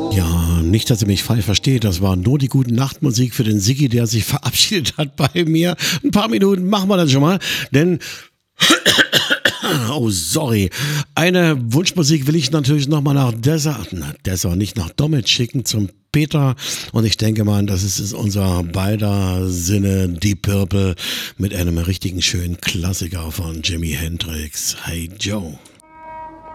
Ja, nicht, dass ihr mich falsch versteht. Das war nur die gute Nachtmusik für den Siggi, der sich verabschiedet hat bei mir. Ein paar Minuten machen wir das schon mal, denn oh, sorry. Eine Wunschmusik will ich natürlich nochmal nach Dessau, nicht nach Dommet schicken, zum Peter. Und ich denke mal, das ist unser beider Sinne, Deep Purple, mit einem richtigen schönen Klassiker von Jimi Hendrix. Hey Joe.